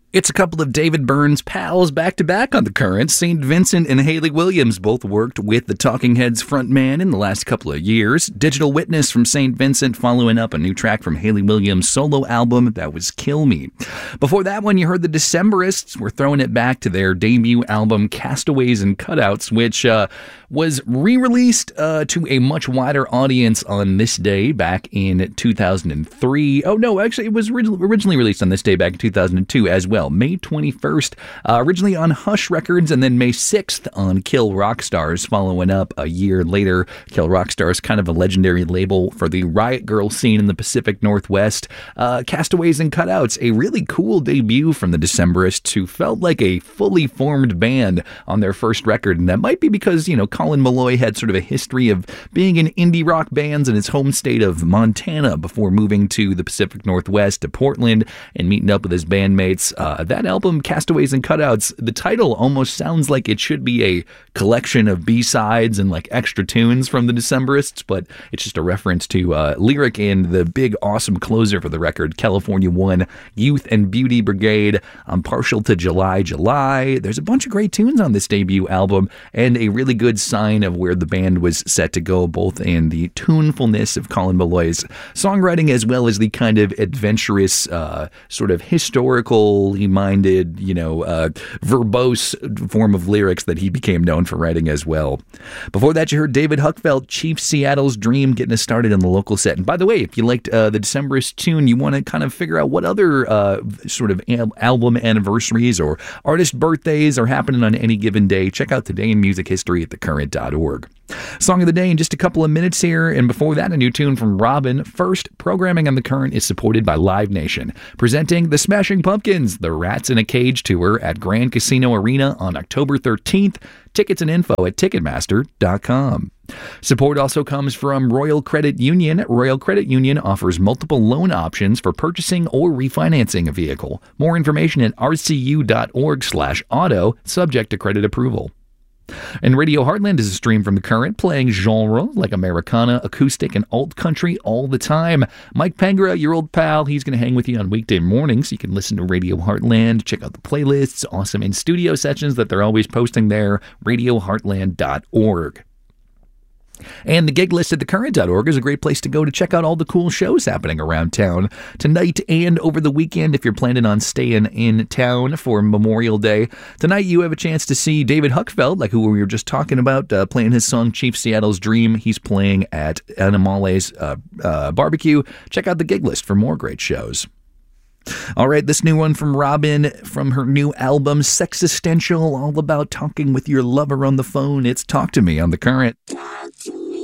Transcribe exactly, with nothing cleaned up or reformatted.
It's a couple of David Byrne's pals back-to-back on The Current. Saint Vincent and Hayley Williams both worked with the Talking Heads frontman in the last couple of years. Digital Witness from Saint Vincent following up a new track from Hayley Williams' solo album that was Kill Me. Before that one, you heard the Decemberists were throwing it back to their debut album Castaways and Cutouts, which uh, was re-released uh, to a much wider audience on this day back in two thousand three. Oh, no, actually, it was originally released on this day back in two thousand two as well. May twenty-first, uh, originally on Hush Records, and then May sixth on Kill Rock Stars, following up a year later. Kill Rock Stars, kind of a legendary label for the Riot Grrrl scene in the Pacific Northwest. Uh, Castaways and Cutouts, a really cool debut from the Decemberists, who felt like a fully formed band on their first record, and that might be because, you know, Colin Meloy had sort of a history of being in indie rock bands in his home state of Montana before moving to the Pacific Northwest, to Portland, and meeting up with his bandmates. Uh, that album, Castaways and Cutouts, the title almost sounds like it should be a collection of B-sides and like extra tunes from the Decemberists, but it's just a reference to uh, Lyric in the big awesome closer for the record, California One, Youth and Beauty Brigade, I'm Partial to July, July. There's a bunch of great tunes on this debut album, and a really good sign of where the band was set to go, both in the tunefulness of Colin Meloy's songwriting as well as the kind of adventurous, uh, sort of historical minded, you know, uh, verbose form of lyrics that he became known for writing as well. Before that, you heard David Huckfeld, Chief Seattle's Dream, getting us started on the local set. And by the way, if you liked uh, the Decemberist tune, you want to kind of figure out what other uh, sort of al- album anniversaries or artist birthdays are happening on any given day, check out Today in Music History at the current dot org. Song of the day in just a couple of minutes here, and before that, a new tune from Robin. First, programming on The Current is supported by Live Nation, presenting the Smashing Pumpkins, the Rats in a Cage tour at Grand Casino Arena on October thirteenth. Tickets and info at ticketmaster dot com. Support also comes from Royal Credit Union. Royal Credit Union offers multiple loan options for purchasing or refinancing a vehicle. More information at r c u dot org slash auto, subject to credit approval. And Radio Heartland is a stream from The Current, playing genre like Americana, acoustic, and alt country all the time. Mike Pengra, your old pal, he's going to hang with you on weekday mornings. You can listen to Radio Heartland, check out the playlists, awesome in-studio sessions that they're always posting there, radio heartland dot org. And the gig list at the current dot org is a great place to go to check out all the cool shows happening around town tonight and over the weekend if you're planning on staying in town for Memorial Day. Tonight you have a chance to see David Huckfeld, like who we were just talking about, uh, playing his song Chief Seattle's Dream. He's playing at Animale's uh, uh, Barbecue. Check out the gig list for more great shows. All right, this new one from Robin from her new album, Sexistential, all about talking with your lover on the phone. It's Talk to Me on The Current.